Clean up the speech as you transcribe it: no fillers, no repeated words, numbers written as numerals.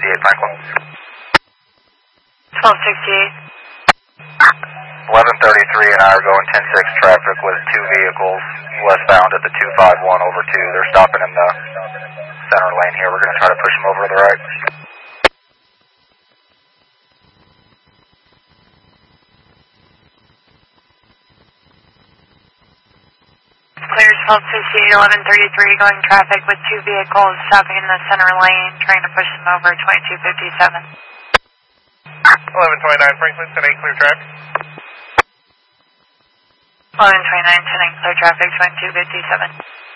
1168 Franklin. 1268. 1133 an hour going 10-6 traffic with two vehicles westbound at the 251 over 2. They're stopping in the center lane here. We're going to try to push them over to the right. Clear 1268, 1133 going traffic with two vehicles stopping in the center lane, trying to push them over 2257. 1129 Franklin, 10-8 clear traffic. 1129, 10-8 clear traffic, 2257.